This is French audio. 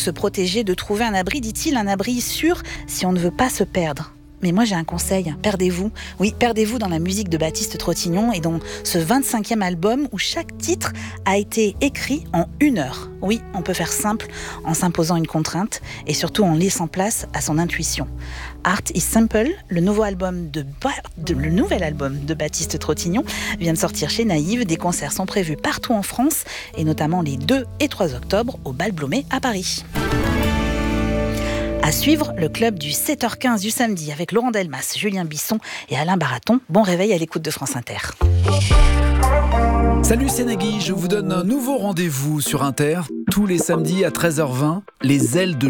se protéger, de trouver un abri, dit-il, un abri sûr si on ne veut pas se perdre. Mais moi j'ai un conseil, perdez-vous. Oui, perdez-vous dans la musique de Baptiste Trottignon et dans ce 25e album où chaque titre a été écrit en 1 heure. Oui, on peut faire simple en s'imposant une contrainte et surtout en laissant place à son intuition. Art is Simple, le nouvel album de Baptiste Trottignon vient de sortir chez Naïve. Des concerts sont prévus partout en France et notamment les 2 et 3 octobre au Bal Blomet à Paris. À suivre, le club du 7h15 du samedi avec Laurent Delmas, Julien Bisson et Alain Baraton. Bon réveil à l'écoute de France Inter. Salut, c'est Nagui, je vous donne un nouveau rendez-vous sur Inter. Tous les samedis à 13h20, les ailes de